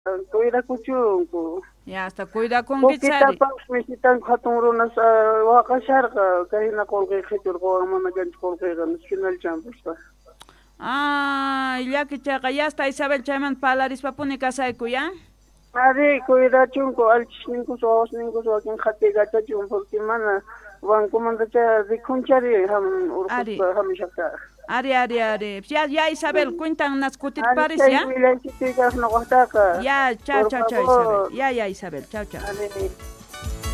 Cuidakuchunku. Ya hasta cuida con Poquita Kichari. paz, misitan katurunas wakasharka, kahina kolkay khiturqa mana ganch kolkayqa nacional champusta. Ya que chaga ya está Isabel Chayman Palaris Papuni Casaiku ya. Ari, cuidachunku, alchisninku, sohosninku, soakin khatigachachun, porque mana, wankumanta cha rikunchari ham Ari, urqusqa hamishaqta. Ari. Ya Isabel, cuentan nas cutit Ari, paris chay ya. wilaychitiqa noqotaqa, Ya, chao, por chao, Isabel. favor. Ya, Isabel, chao. Ari.